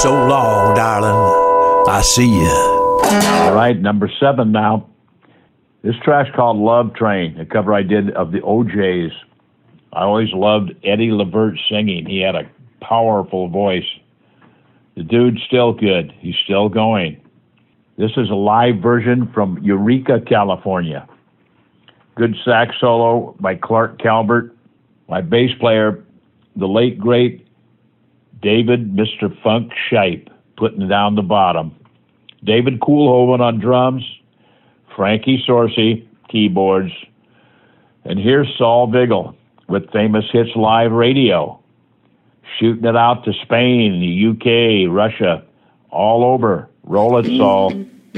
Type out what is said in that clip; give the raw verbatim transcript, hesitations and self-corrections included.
So long, darling. I see you. All right, number seven now. This track's called Love Train, a cover I did of the O Js. I always loved Eddie Levert singing. He had a powerful voice. The dude's still good. He's still going. This is a live version from Eureka, California. Good sax solo by Clark Calvert. My bass player, the late, great David Mister Funk Shipe, putting down the bottom. David Koolhoven on drums, Frankie Sorsey, keyboards. And here's Saul Vigil with Famous Hits Live Radio, shooting it out to Spain, the U K, Russia, all over. Roll it, Saul.